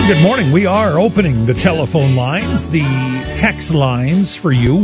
Well, good morning. We are opening the telephone lines, the text lines for you,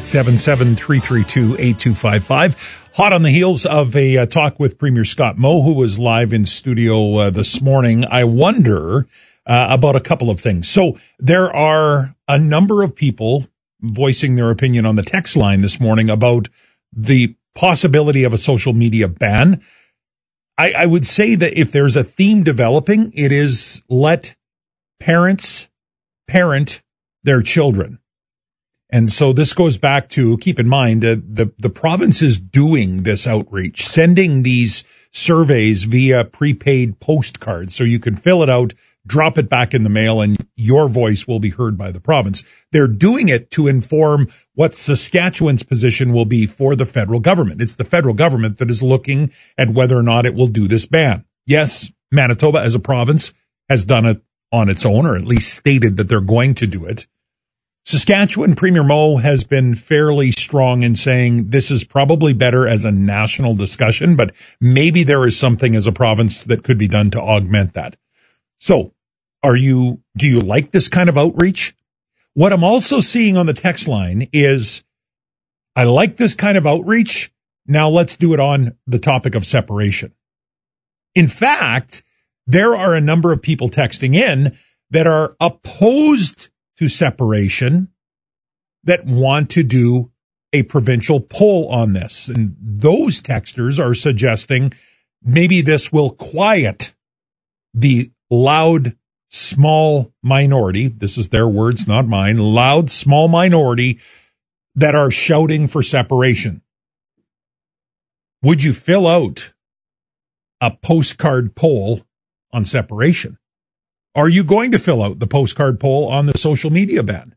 1-877-332-8255. Hot on the heels of a talk with Premier Scott Moe, who was live in studio this morning. I wonder about a couple of things. So there are a number of people voicing their opinion on the text line this morning about the possibility of a social media ban. I would say that if there's a theme developing, it is let parents parent their children. And so this goes back to, keep in mind, the province is doing this outreach, sending these surveys via prepaid postcards. So you can fill it out, drop it back in the mail, and your voice will be heard by the province. They're doing it to inform what Saskatchewan's position will be for the federal government. It's the federal government that is looking at whether or not it will do this ban. Yes, Manitoba as a province has done it on its own, or at least stated that they're going to do it. Saskatchewan Premier Moe has been fairly strong in saying this is probably better as a national discussion, but maybe there is something as a province that could be done to augment that. So, do you like this kind of outreach? What I'm also seeing on the text line is, I like this kind of outreach. Now let's do it on the topic of separation. In fact, there are a number of people texting in that are opposed to separation that want to do a provincial poll on this. And those texters are suggesting maybe this will quiet the loud, small minority. This is their words, not mine. Loud, small minority that are shouting for separation. Would you fill out a postcard poll on separation? Are you going to fill out the postcard poll on the social media ban?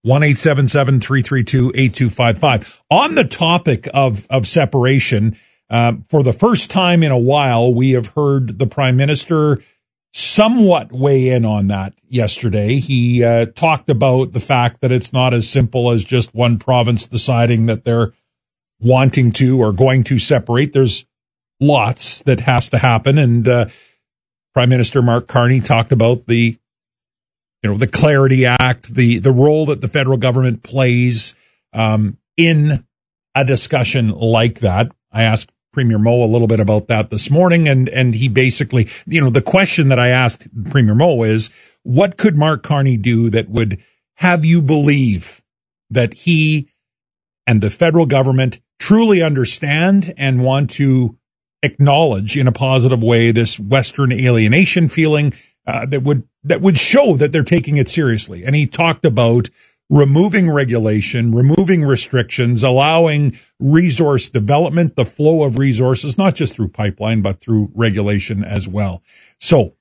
1-877-332-8255. On the topic of separation, for the first time in a while, we have heard the Prime Minister somewhat weigh in on that yesterday. He talked about the fact that it's not as simple as just one province deciding that they're wanting to or going to separate. There's lots that has to happen, and Prime Minister Mark Carney talked about the Clarity Act, the role that the federal government plays in a discussion like that. I asked Premier Moe a little bit about that this morning, and he basically, the question that I asked Premier Moe is, what could Mark Carney do that would have you believe that he and the federal government truly understand and want to acknowledge in a positive way this Western alienation feeling that would show that they're taking it seriously? And he talked about removing regulation, removing restrictions, allowing resource development, the flow of resources, not just through pipeline, but through regulation as well. So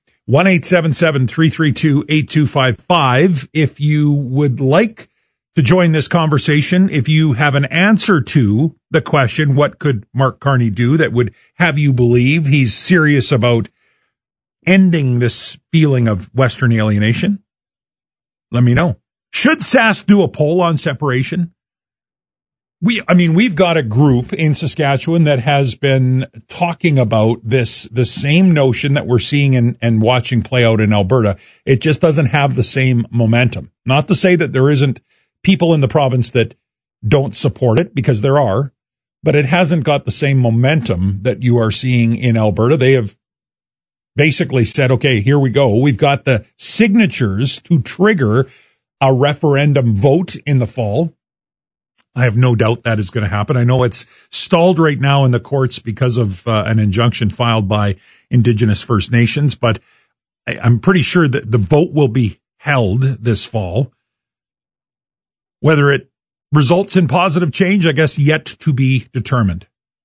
1-877-332-8255. If you would like to join this conversation, if you have an answer to the question, what could Mark Carney do that would have you believe he's serious about ending this feeling of Western alienation, let me know. Should Sask do a poll on separation? We've got a group in Saskatchewan that has been talking about the same notion that we're seeing and watching play out in Alberta. It just doesn't have the same momentum. Not to say that there isn't people in the province that don't support it, because there are, but it hasn't got the same momentum that you are seeing in Alberta. They have basically said, okay, here we go. We've got the signatures to trigger a referendum vote in the fall. I have no doubt that is going to happen. I know it's stalled right now in the courts because of an injunction filed by Indigenous First Nations, but I'm pretty sure that the vote will be held this fall. Whether it results in positive change, I guess yet to be determined.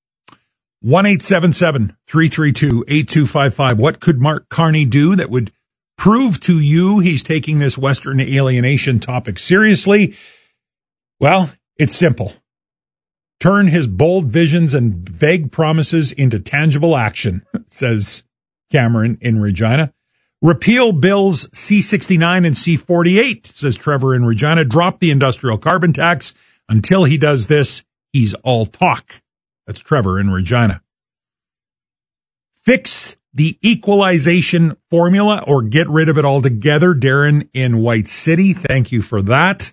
1-877-332-8255. What could Mark Carney do that would prove to you he's taking this Western alienation topic seriously? Well, it's simple. Turn his bold visions and vague promises into tangible action, says Cameron in Regina. Repeal bills C-69 and C-48, says Trevor in Regina. Drop the industrial carbon tax. Until he does this, he's all talk. That's Trevor in Regina. Fix the equalization formula or get rid of it altogether. Darren in White City, thank you for that.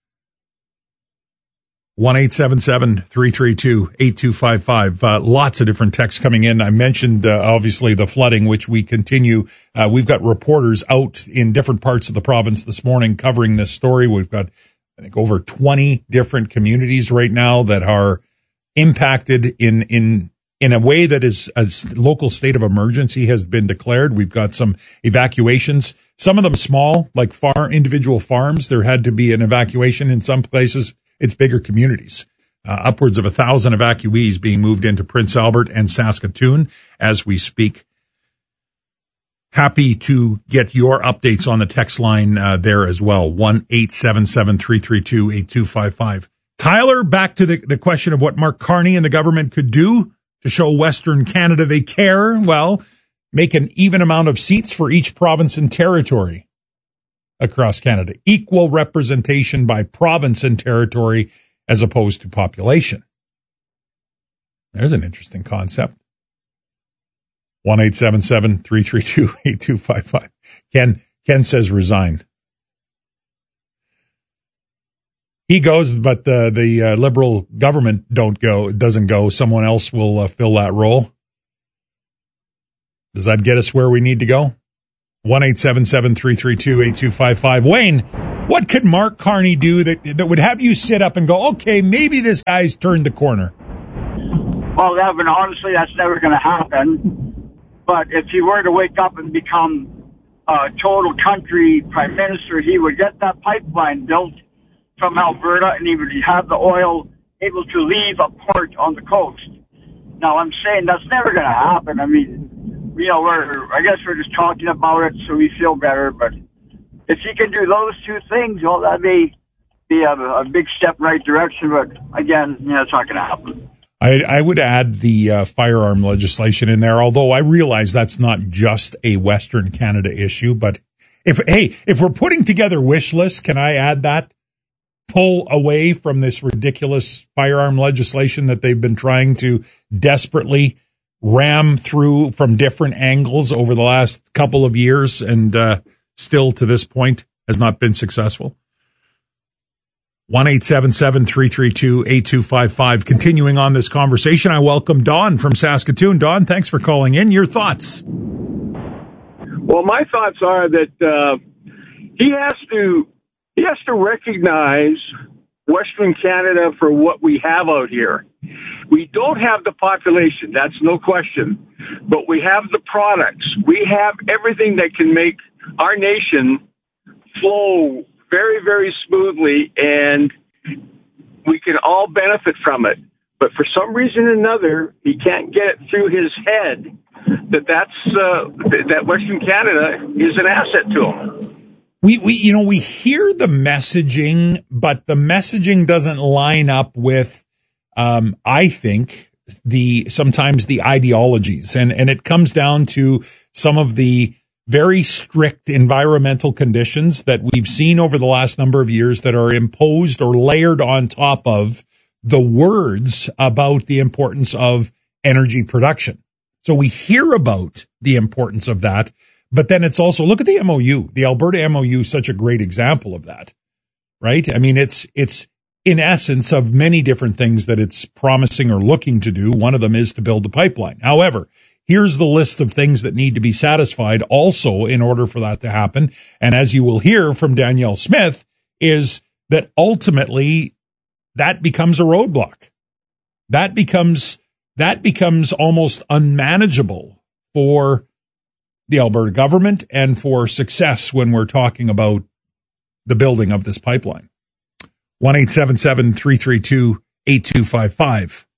1-877-332-8255. Lots of different texts coming in. I mentioned, obviously, the flooding, which we continue. We've got reporters out in different parts of the province this morning covering this story. We've got, I think, over 20 different communities right now that are impacted in a way that is a local state of emergency has been declared. We've got some evacuations, some of them small, like individual farms. There had to be an evacuation in some places. It's bigger communities, upwards of 1,000 evacuees being moved into Prince Albert and Saskatoon as we speak. Happy to get your updates on the text line there as well. 1-877-332-8255. Tyler, back to the question of what Mark Carney and the government could do to show Western Canada they care. Well, make an even amount of seats for each province and territory across Canada. Equal representation by province and territory as opposed to population. There's an interesting concept. 1-877-332-8255. Ken says resign. He goes, but the Liberal government doesn't go. Someone else will fill that role. Does that get us where we need to go? 1-877-332-8255. Wayne, what could Mark Carney do that would have you sit up and go, okay, maybe this guy's turned the corner? Well, Evan, honestly, that's never going to happen. But if he were to wake up and become a total country prime minister, he would get that pipeline built from Alberta, and he would have the oil able to leave a port on the coast. Now, I'm saying that's never going to happen. I mean, I guess we're just talking about it so we feel better. But if he can do those two things, well, that'd be a big step in the right direction. But again, it's not going to happen. I would add the firearm legislation in there, although I realize that's not just a Western Canada issue. But if we're putting together wish lists, can I add that? Pull away from this ridiculous firearm legislation that they've been trying to desperately ram through from different angles over the last couple of years and still to this point has not been successful. 1-877-332-8255. Continuing on this conversation, I welcome Don from Saskatoon. Don, thanks for calling in. Your thoughts? Well, my thoughts are that he has to recognize Western Canada for what we have out here. We don't have the population, that's no question, but we have the products. We have everything that can make our nation flow very, very smoothly, and we can all benefit from it. But for some reason or another, he can't get it through his head that Western Canada is an asset to him. We hear the messaging, but the messaging doesn't line up with, I think, sometimes the ideologies. And it comes down to some of the very strict environmental conditions that we've seen over the last number of years that are imposed or layered on top of the words about the importance of energy production. So we hear about the importance of that. But then it's also, look at the MOU. The Alberta MOU is such a great example of that, right? I mean, it's in essence of many different things that it's promising or looking to do. One of them is to build a pipeline. However, here's the list of things that need to be satisfied also in order for that to happen. And as you will hear from Danielle Smith, is that ultimately that becomes a roadblock. That becomes almost unmanageable for the Alberta government and for success when we're talking about the building of this pipeline. 1-877-332-8255.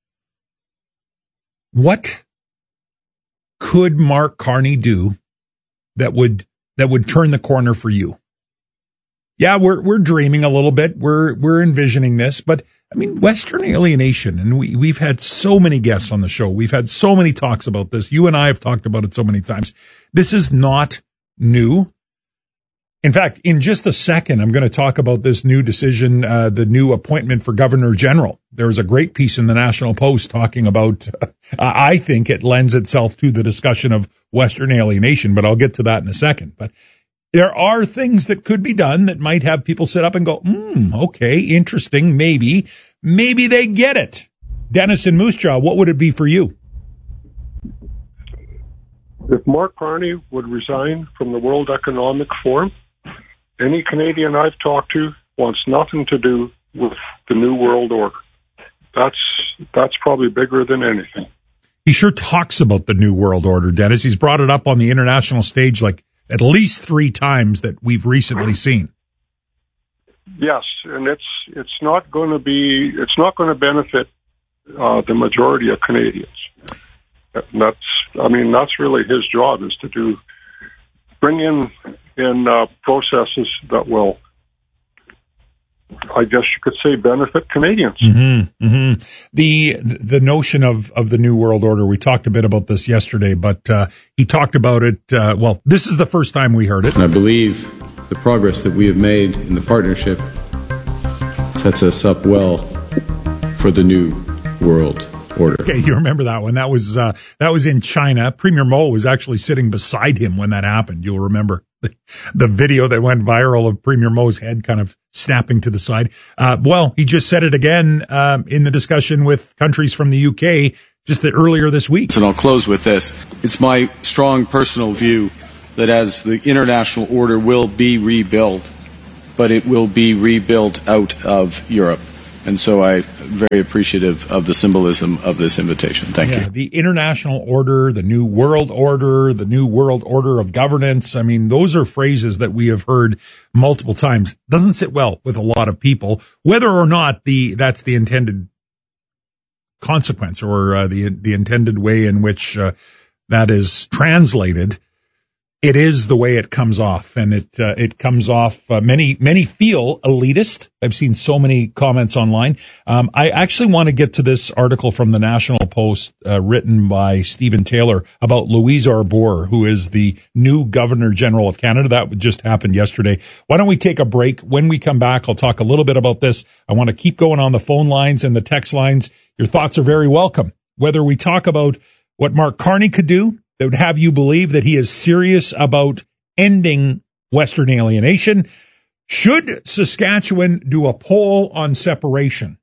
What could Mark Carney do that would turn the corner for you? Yeah, we're dreaming a little bit. We're envisioning this, but I mean, Western alienation, and we've had so many guests on the show. We've had so many talks about this. You and I have talked about it so many times. This is not new. In fact, in just a second, I'm going to talk about this new decision, the new appointment for Governor General. There's a great piece in the National Post talking about, I think it lends itself to the discussion of Western alienation, but I'll get to that in a second. But there are things that could be done that might have people sit up and go, okay, interesting, maybe they get it. Dennis in Moose Jaw, what would it be for you? If Mark Carney would resign from the World Economic Forum, any Canadian I've talked to wants nothing to do with the New World Order. That's probably bigger than anything. He sure talks about the New World Order, Dennis. He's brought it up on the international stage like at least 3 times that we've recently seen. Yes, and it's not going to benefit the majority of Canadians. And that's really his job, is to bring in processes that will, I guess you could say, benefit Canadians. Mm-hmm, mm-hmm. The notion of the New World Order, we talked a bit about this yesterday, but he talked about it, this is the first time we heard it. And I believe the progress that we have made in the partnership sets us up well for the New World Order. Okay, you remember that one. That was in China. Premier Mo was actually sitting beside him when that happened. You'll remember the video that went viral of Premier Mo's head kind of snapping to the side. He just said it again in the discussion with countries from the UK just earlier this week. And I'll close with this. It's my strong personal view that as the international order will be rebuilt, but it will be rebuilt out of Europe. And so I'm very appreciative of the symbolism of this invitation. Thank you. The international order, the new world order, the new world order of governance. I mean, those are phrases that we have heard multiple times. Doesn't sit well with a lot of people, whether or not that's the intended consequence or the intended way in which that is translated. It is the way it comes off, and it comes off. Many feel elitist. I've seen so many comments online. I actually want to get to this article from the National Post, written by Stephen Taylor, about Louise Arbour, who is the new Governor General of Canada. That just happened yesterday. Why don't we take a break? When we come back, I'll talk a little bit about this. I want to keep going on the phone lines and the text lines. Your thoughts are very welcome. Whether we talk about what Mark Carney could do that would have you believe that he is serious about ending Western alienation. Should Saskatchewan do a poll on separation?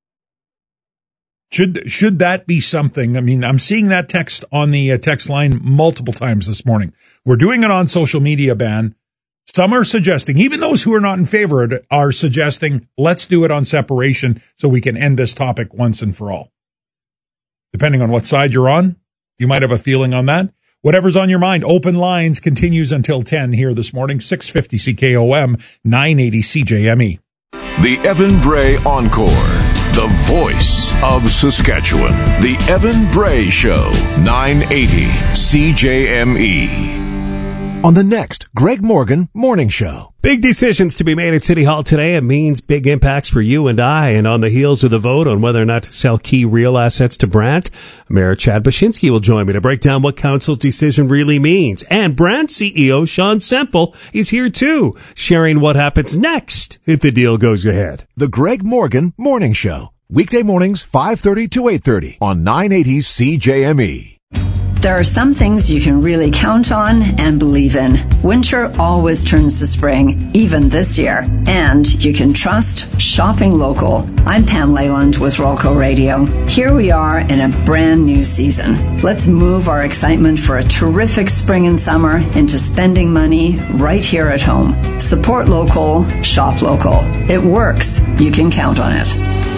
Should that be something? I mean, I'm seeing that text on the text line multiple times this morning. We're doing it on social media, Ben. Some are suggesting, even those who are not in favor of it, are suggesting, let's do it on separation so we can end this topic once and for all. Depending on what side you're on, you might have a feeling on that. Whatever's on your mind. Open lines continues until 10 here this morning. 650 CKOM, 980 CJME. The Evan Bray Encore. The voice of Saskatchewan. The Evan Bray Show. 980 CJME. On the next Greg Morgan Morning Show. Big decisions to be made at City Hall today. It means big impacts for you and I. And on the heels of the vote on whether or not to sell key real assets to Brandt, Mayor Chad Baczynski will join me to break down what council's decision really means. And Brandt CEO Sean Semple is here too, sharing what happens next if the deal goes ahead. The Greg Morgan Morning Show. Weekday mornings, 5:30 to 8:30 on 980 CJME. There are some things you can really count on and believe in. Winter always turns to spring, even this year. And you can trust shopping local. I'm Pam Leyland with Rolco Radio. Here we are in a brand new season. Let's move our excitement for a terrific spring and summer into spending money right here at home. Support local, shop local. It works. You can count on it.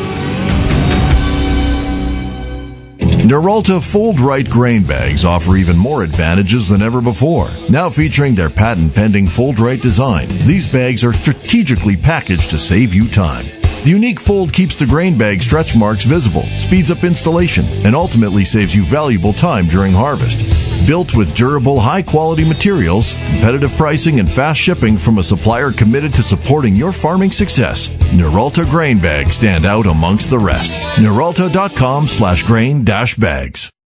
Noralta Fold Right grain bags offer even more advantages than ever before. Now featuring their patent-pending Fold Right design, these bags are strategically packaged to save you time. The unique fold keeps the grain bag stretch marks visible, speeds up installation, and ultimately saves you valuable time during harvest. Built with durable, high-quality materials, competitive pricing, and fast shipping from a supplier committed to supporting your farming success, Noralta grain bags stand out amongst the rest. Noralta.com/grain-bags.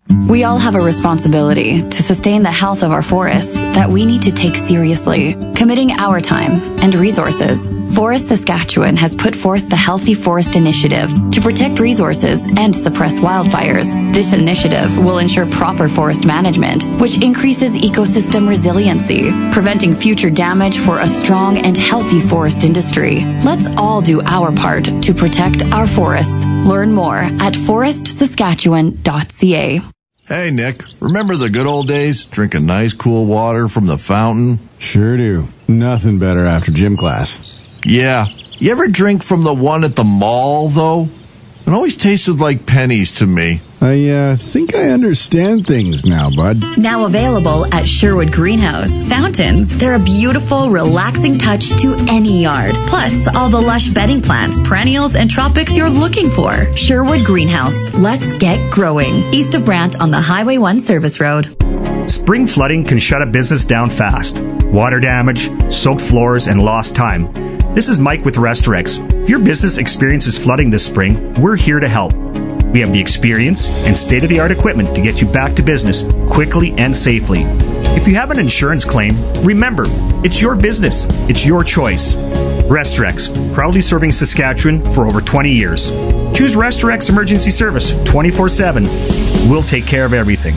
We all have a responsibility to sustain the health of our forests that we need to take seriously, committing our time and resources. Forest Saskatchewan has put forth the Healthy Forest Initiative to protect resources and suppress wildfires. This initiative will ensure proper forest management, which increases ecosystem resiliency, preventing future damage for a strong and healthy forest industry. Let's all do our part to protect our forests. Learn more at forestsaskatchewan.ca. Hey, Nick, remember the good old days? Drinking nice, cool water from the fountain? Sure do. Nothing better after gym class. Yeah. You ever drink from the one at the mall, though? It always tasted like pennies to me. I think I understand things now, bud. Now available at Sherwood Greenhouse. Fountains, they're a beautiful, relaxing touch to any yard. Plus, all the lush bedding plants, perennials, and tropics you're looking for. Sherwood Greenhouse. Let's get growing. East of Brant on the Highway 1 Service Road. Spring flooding can shut a business down fast. Water damage, soaked floors, and lost time. This is Mike with Restorex. If your business experiences flooding this spring, we're here to help. We have the experience and state-of-the-art equipment to get you back to business quickly and safely. If you have an insurance claim, remember, it's your business. It's your choice. Restorex, proudly serving Saskatchewan for over 20 years. Choose Restorex Emergency Service 24/7. We'll take care of everything.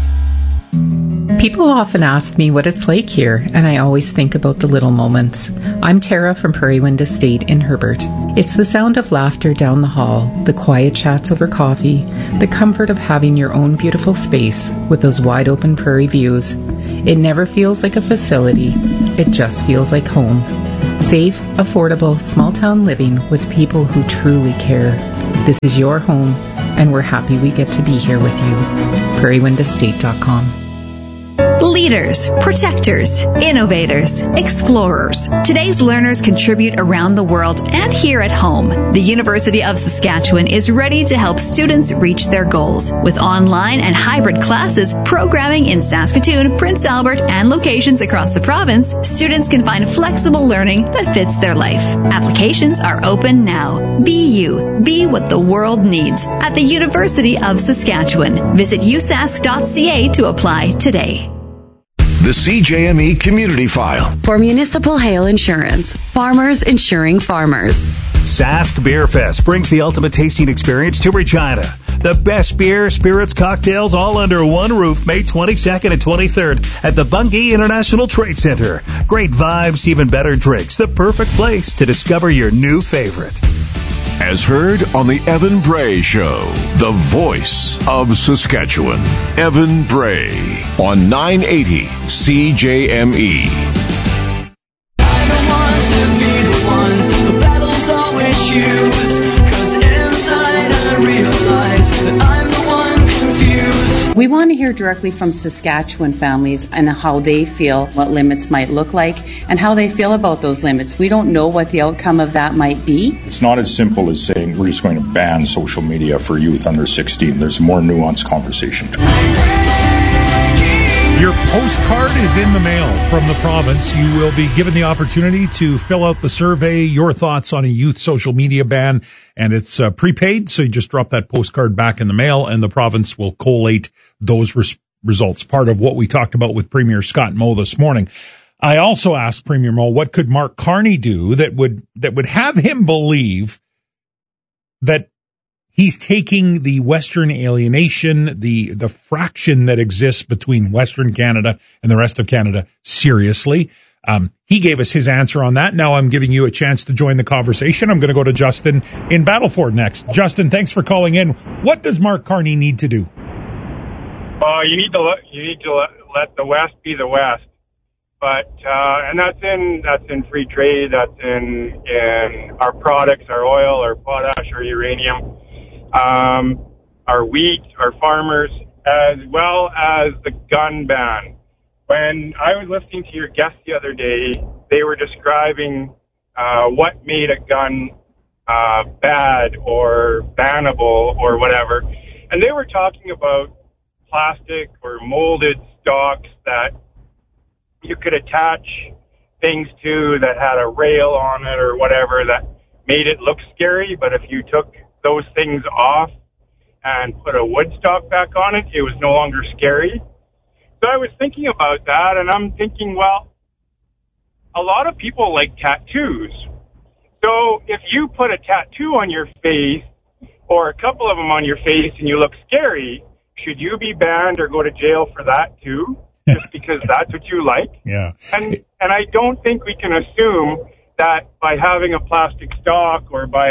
People often ask me what it's like here, and I always think about the little moments. I'm Tara from Prairie Wind Estate in Herbert. It's the sound of laughter down the hall, the quiet chats over coffee, the comfort of having your own beautiful space with those wide open prairie views. It never feels like a facility. It just feels like home. Safe, affordable, small town living with people who truly care. This is your home, and we're happy we get to be here with you. prairiewindestate.com. Leaders, protectors, innovators, explorers. Today's learners contribute around the world and here at home. The University of Saskatchewan is ready to help students reach their goals. With online and hybrid classes, programming in Saskatoon, Prince Albert, and locations across the province, students can find flexible learning that fits their life. Applications are open now. Be you. Be what the world needs at the University of Saskatchewan. Visit usask.ca to apply today. The CJME Community File. For Municipal Hail Insurance, farmers insuring farmers. Sask Beer Fest brings the ultimate tasting experience to Regina. The best beer, spirits, cocktails, all under one roof, May 22nd and 23rd at the Bungie International Trade Center. Great vibes, even better drinks. The perfect place to discover your new favorite. As heard on the Evan Bray Show, the voice of Saskatchewan. Evan Bray on 980 CJME. I don't want to be the one the battles always choose, 'cause inside I realize that I'm the one confused. We want to hear directly from Saskatchewan families and how they feel what limits might look like and how they feel about those limits. We don't know what the outcome of that might be. It's not as simple as saying we're just going to ban social media for youth under 16. There's a more nuanced conversation to it. Your postcard is in the mail from the province. You will be given the opportunity to fill out the survey, your thoughts on a youth social media ban, and it's prepaid, so you just drop that postcard back in the mail, and the province will collate those results. Part of what we talked about with Premier Scott Moe this morning. I also asked Premier Moe, what could Mark Carney do that would have him believe that he's taking the Western alienation, the fraction that exists between Western Canada and the rest of Canada seriously. He gave us his answer on that. Now I'm giving you a chance to join the conversation. I'm going to go to Justin in Battleford next. Justin, thanks for calling in. What does Mark Carney need to do? You need to let the West be the West. But and that's in free trade, that's in our products, our oil, our potash, our uranium, our wheat, our farmers, as well as the gun ban. When I was listening to your guest the other day, they were describing what made a gun bad or bannable or whatever, and they were talking about plastic or molded stocks that you could attach things to that had a rail on it or whatever that made it look scary, but if you took those things off, and put a wood stock back on it, it was no longer scary. So I was thinking about that, and I'm thinking, well, a lot of people like tattoos. So if you put a tattoo on your face, or a couple of them on your face, and you look scary, should you be banned or go to jail for that too? Just because that's what you like? Yeah. And I don't think we can assume that by having a plastic stock or by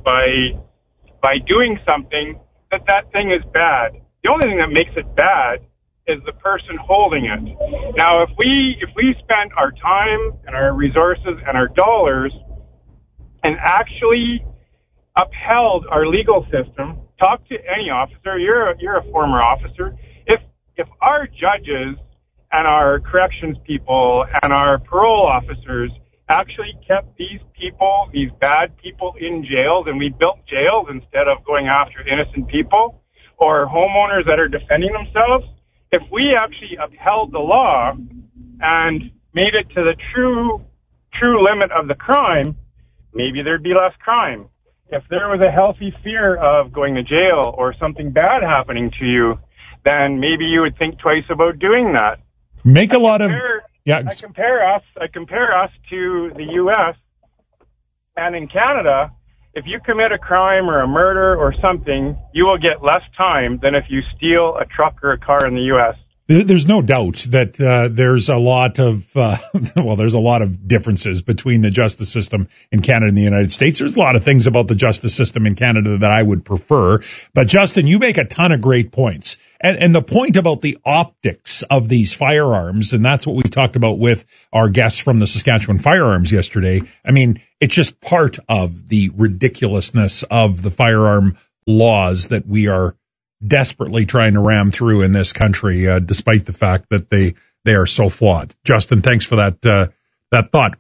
doing something that thing is bad. The only thing that makes it bad is the person holding it. Now, if we spent our time and our resources and our dollars and actually upheld our legal system, talk to any officer. You're a former officer. If our judges and our corrections people and our parole officers actually kept these people, these bad people, in jails, and we built jails instead of going after innocent people or homeowners that are defending themselves, if we actually upheld the law and made it to the true limit of the crime, maybe there'd be less crime. If there was a healthy fear of going to jail or something bad happening to you, then maybe you would think twice about doing that. I compare us to the U.S. and in Canada. If you commit a crime or a murder or something, you will get less time than if you steal a truck or a car in the U.S. There's no doubt that there's a lot of there's a lot of differences between the justice system in Canada and the United States. There's a lot of things about the justice system in Canada that I would prefer. But Justin, you make a ton of great points. And the point about the optics of these firearms, and that's what we talked about with our guests from the Saskatchewan Firearms yesterday. I mean, it's just part of the ridiculousness of the firearm laws that we are desperately trying to ram through in this country, despite the fact that they are so flawed. Justin, thanks for that thought.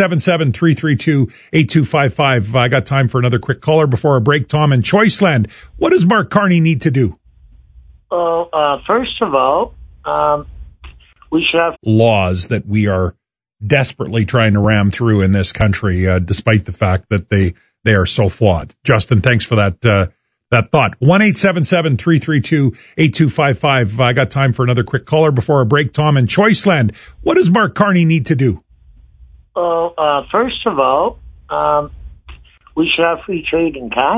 1-877-332-8255. I got time for another quick caller before our break. Tom in Choiceland. What does Mark Carney need to do? Well, first of all, we should have laws that we are desperately trying to ram through in this country, despite the fact that they are so flawed. Justin, thanks for that thought. 1-877-332-8255. I got time for another quick caller before our break. Tom in Choiceland. What does Mark Carney need to do? Well, first of all, we should have free trade in Canada.